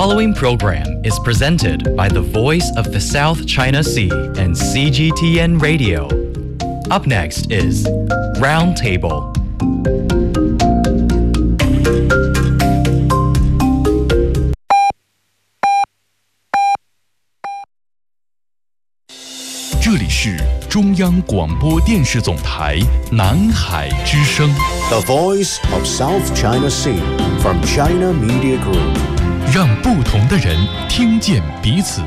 following program is presented by the Voice of the South China Sea and CGTN Radio. Up next is Roundtable. 这里是中央广播电视总台南海之声 The Voice of South China Sea from China Media Group. 让不同的人听见彼此。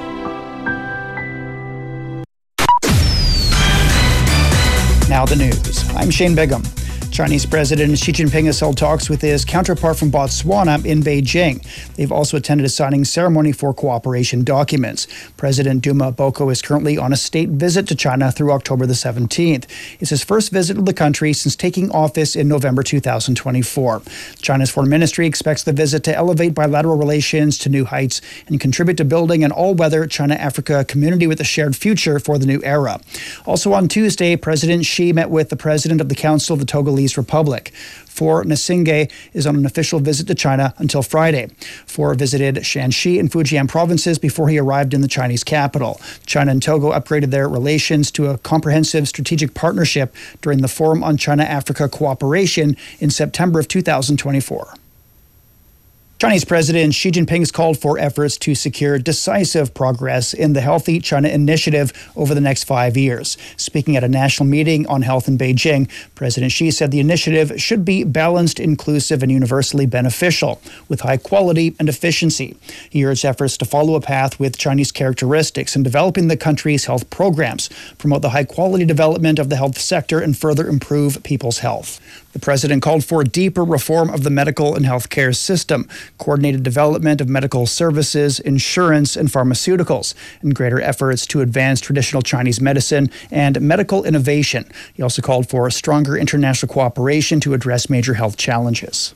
Now the news. I'm Shane Begum. Chinese President Xi Jinping has held talks with his counterpart from Botswana in Beijing. They've also attended a signing ceremony for cooperation documents. President Duma Boko is currently on a state visit to China through October the 17th. It's his first visit to the country since taking office in November 2024. China's foreign ministry expects the visit to elevate bilateral relations to new heights and contribute to building an all-weather China-Africa community with a shared future for the new era. Also on Tuesday, President Xi met with the president of the Council of the Togolese Republic. Faure Gnassingbe is on an official visit to China until Friday. Faure visited Shanxi and Fujian provinces before he arrived in the Chinese capital. China and Togo upgraded their relations to a comprehensive strategic partnership during the Forum on China-Africa Cooperation in September of 2024. Chinese President Xi Jinping has called for efforts to secure decisive progress in the Healthy China Initiative over the next 5 years. Speaking at a national meeting on health in Beijing, President Xi said the initiative should be balanced, inclusive, and universally beneficial, with high quality and efficiency. He urged efforts to follow a path with Chinese characteristics in developing the country's health programs, promote the high-quality development of the health sector, and further improve people's health. The president called for deeper reform of the medical and healthcare system, coordinated development of medical services, insurance, and pharmaceuticals, and greater efforts to advance traditional Chinese medicine and medical innovation. He also called for stronger international cooperation to address major health challenges.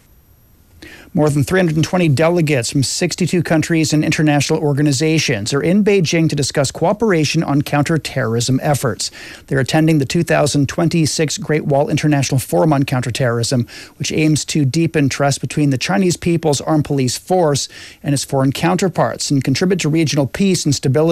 More than 320 delegates from 62 countries and international organizations are in Beijing to discuss cooperation on counterterrorism efforts. They're attending the 2026 Great Wall International Forum on Counterterrorism, which aims to deepen trust between the Chinese People's Armed Police Force and its foreign counterparts and contribute to regional peace and stability